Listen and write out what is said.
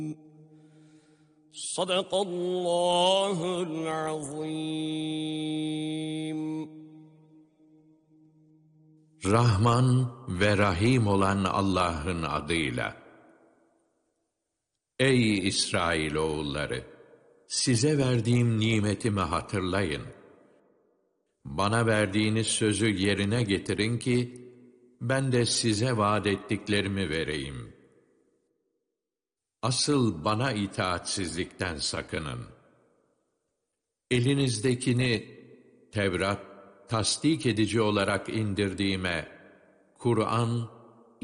Sadakallahul azim. Rahman ve Rahim olan Allah'ın adıyla. Ey İsrailoğulları! Size verdiğim nimetimi hatırlayın. Bana verdiğiniz sözü yerine getirin ki, ben de size vaat ettiklerimi vereyim. Asıl bana itaatsizlikten sakının. Elinizdekini Tevrat, tasdik edici olarak indirdiğime, Kur'an